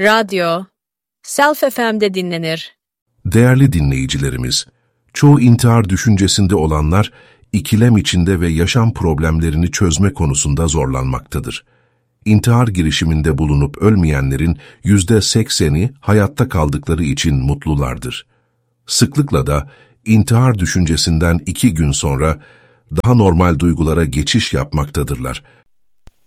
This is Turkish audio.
radyo, Self FM'de dinlenir. Değerli dinleyicilerimiz, çoğu intihar düşüncesinde olanlar, ikilem içinde ve yaşam problemlerini çözme konusunda zorlanmaktadır. İntihar girişiminde bulunup ölmeyenlerin %80'i hayatta kaldıkları için mutlulardır. Sıklıkla da intihar düşüncesinden 2 gün sonra daha normal duygulara geçiş yapmaktadırlar.